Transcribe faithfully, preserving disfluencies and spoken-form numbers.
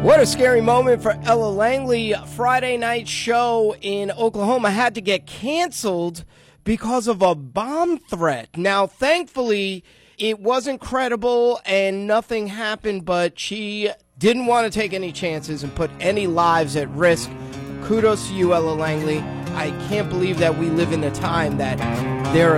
What a scary moment for Ella Langley. Friday night show in Oklahoma had to get canceled because of a bomb threat. Now, thankfully, it wasn't credible and nothing happened, but she didn't want to take any chances and put any lives at risk. Kudos to you, Ella Langley. I can't believe that we live in a time that there